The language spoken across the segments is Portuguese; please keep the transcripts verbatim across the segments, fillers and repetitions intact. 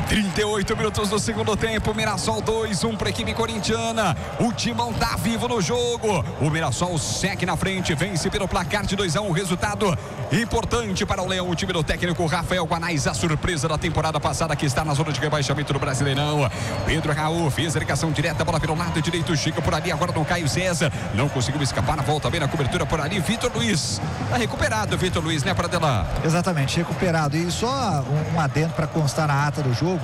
trinta e oito minutos do segundo tempo, Mirassol dois, um para a equipe corintiana. O Timão tá vivo no jogo. O Mirassol segue na frente, vence pelo placar de dois a um. Resultado importante para o Leão, o time do técnico Rafael Guanais, a surpresa da temporada passada, que está na zona de rebaixamento do Brasileirão. Pedro Raul fez a ligação direta, bola pelo lado direito, chega por ali agora no Caio César, não conseguiu escapar, na volta bem na cobertura por ali. Vitor Luiz, tá recuperado, Vitor Luiz, né, Pradella? Exatamente, recuperado. E só um, um adendo para constar na ata do jogo: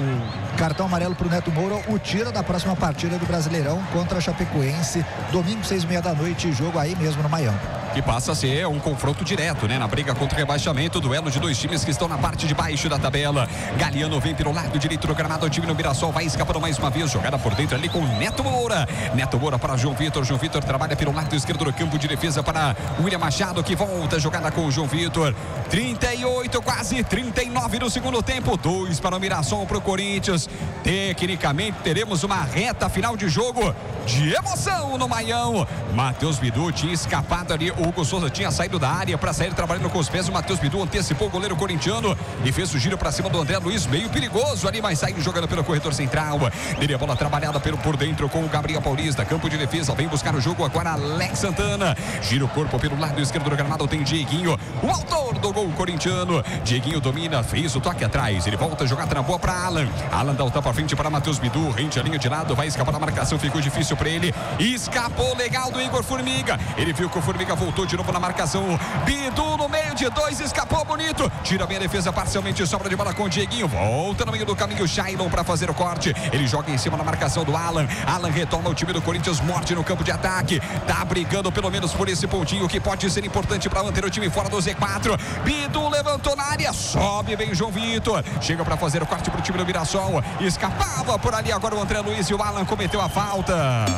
o cartão amarelo para o Neto Moura o tira da próxima partida do Brasileirão contra a Chapecoense, domingo, seis e meia da noite, jogo aí mesmo no Maião. Que passa a ser um confronto direto, né? Na briga contra o rebaixamento, duelo de dois times que estão na parte de baixo da tabela. Galeano vem pelo lado direito do gramado, o time do Mirassol vai escapando mais uma vez, jogada por dentro ali com Neto Moura. Neto Moura para João Vitor, João Vitor trabalha pelo lado esquerdo do campo de defesa para William Machado, que volta a jogada com o João Vitor. trinta e oito, quase trinta e nove no segundo tempo, dois para o Mirassol, para o Corinthians. Tecnicamente teremos uma reta final de jogo de emoção no Maião. Matheus Bidu tinha escapado ali, o Hugo Souza tinha saído da área para sair trabalhando com os pés. O Matheus Bidu antecipou o goleiro corintiano e fez o giro para cima do André Luiz, meio perigoso ali, mas saiu jogando pelo corredor central. Dele a bola trabalhada pelo, por dentro com o Gabriel Paulista, campo de defesa, vem buscar o jogo agora Alex Santana, gira o corpo pelo lado esquerdo do gramado, tem Dieguinho, o autor do gol corintiano. Dieguinho domina, fez o toque atrás, ele volta a jogada na boa para Alan. Alan dá o tapa à frente para Matheus Bidu, rende a linha de lado, vai escapar da marcação, ficou difícil para ele, escapou legal do Igor Formiga, ele viu que o Formiga voltou de novo na marcação, Bidu no meio de dois, escapou bonito, tira bem a defesa parcialmente, sobra de bola com o Dieguinho, volta no meio do caminho Shailon para fazer o corte, ele joga em cima da marcação do Alan. Alan retoma, o time do Corinthians morde no campo de ataque, tá brigando pelo menos por esse pontinho que pode ser importante para manter o time fora do Z quatro. Bidu levantou na área, sobe bem João Vitor, chega para fazer o corte pro time do Mirassol, escapava por ali agora o André Luiz e o Alan cometeu a falta.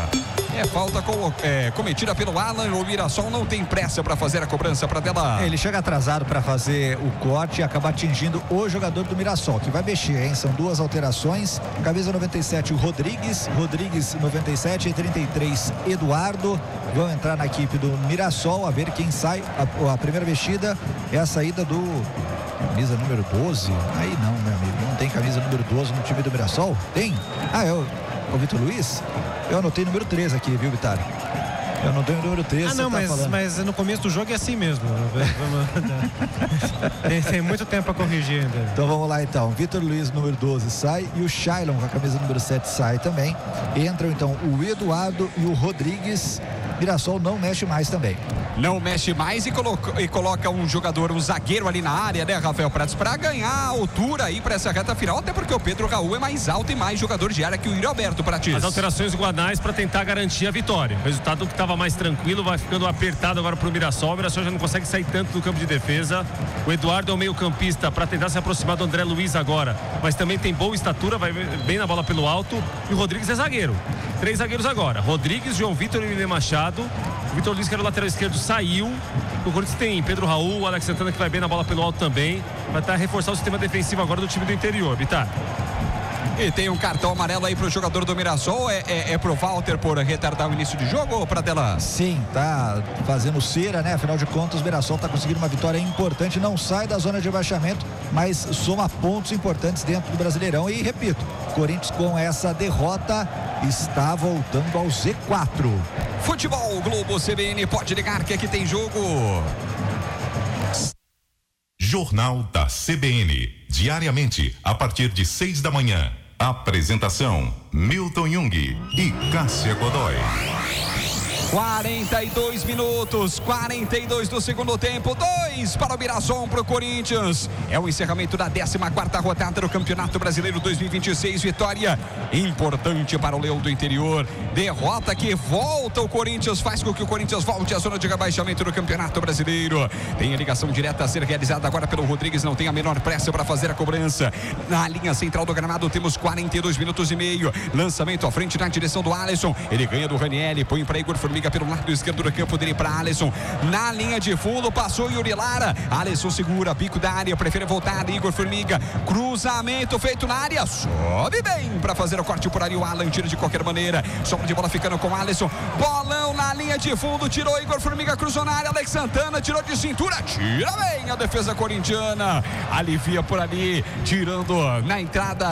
É falta com, é, cometida pelo Alan. O Mirassol não tem pressa para fazer a cobrança para dela. Ele chega atrasado para fazer o corte e acaba atingindo o jogador do Mirassol, que vai mexer, hein? São duas alterações. Camisa noventa e sete, o Rodrigues. Rodrigues noventa e sete e trinta e três, Eduardo. Vão entrar na equipe do Mirassol. A ver quem sai. A, a primeira mexida é a saída do camisa número doze. Aí não, meu amigo. Não tem camisa número doze no time do Mirassol? Tem? Ah, é o, o Vitor Luiz? Eu anotei número treze aqui, viu, Vitório? Eu não tenho o número treze. Ah, não, tá mas, mas no começo do jogo é assim mesmo. tem, tem muito tempo para corrigir ainda. Então vamos lá então. Vitor Luiz, número doze, sai. E o Shailon, com a camisa número sete, sai também. Entram então o Eduardo e o Rodrigues. Mirassol não mexe mais também. Não mexe mais e coloca, e coloca um jogador, um zagueiro ali na área, né, Rafael Prates, para ganhar altura aí para essa reta final, até porque o Pedro Raul é mais alto e mais jogador de área que o Yuri Alberto Prates. As alterações do Guanais para tentar garantir a vitória. O resultado que estava mais tranquilo vai ficando apertado agora para o Mirassol. O Mirassol já não consegue sair tanto do campo de defesa. O Eduardo é o meio campista para tentar se aproximar do André Luiz agora, mas também tem boa estatura, vai bem na bola pelo alto. E o Rodrigues é zagueiro. Três zagueiros agora: Rodrigues, João Vitor e William Machado. O Vitor Luiz, que era o lateral esquerdo, saiu. O Corinthians tem Pedro Raul, o Alex Santana, que vai bem na bola pelo alto também. Vai estar reforçar o sistema defensivo agora do time do interior, Bitar. E tem um cartão amarelo aí pro jogador do Mirassol. É, é, é pro Walter por retardar o início de jogo, ou Pradella? Sim, tá fazendo cera, né? Afinal de contas, o Mirassol tá conseguindo uma vitória importante. Não sai da zona de rebaixamento, mas soma pontos importantes dentro do Brasileirão. E repito, Corinthians com essa derrota está voltando ao Z quatro. Futebol Globo C B N, pode ligar que aqui tem jogo. Jornal da C B N, diariamente a partir de seis da manhã. Apresentação: Milton Jung e Cássia Godoy. quarenta e dois minutos, quarenta e dois do segundo tempo, dois para o Mirassol, um para o Corinthians. É o encerramento da décima quarta rodada do Campeonato Brasileiro dois mil e vinte e seis. Vitória importante para o Leão do Interior. Derrota que volta o Corinthians, faz com que o Corinthians volte à zona de rebaixamento do Campeonato Brasileiro. Tem a ligação direta a ser realizada agora pelo Rodrigues, não tem a menor pressa para fazer a cobrança. Na linha central do gramado temos quarenta e dois minutos e meio. Lançamento à frente na direção do Alisson. Ele ganha do Ranieri, põe para Igor Formiga pelo lado esquerdo do campo, dele para Alisson. Na linha de fundo passou Yuri Lara. Alisson segura, bico da área, prefere voltar. Igor Formiga, cruzamento feito na área, sobe bem para fazer o corte por ali. O Alan tira de qualquer maneira, sobra de bola ficando com Alisson. Bolão na linha de fundo, tirou Igor Formiga, cruzou na área. Alex Santana tirou de cintura, tira bem a defesa corintiana, alivia por ali, tirando na entrada